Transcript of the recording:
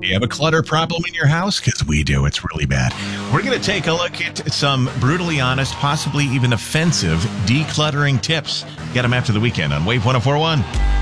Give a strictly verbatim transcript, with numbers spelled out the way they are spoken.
You have a clutter problem in your house? Because we do. It's really bad. We're going to take a look at some brutally honest, possibly even offensive decluttering tips. Get them after the weekend on Wave one oh four point one.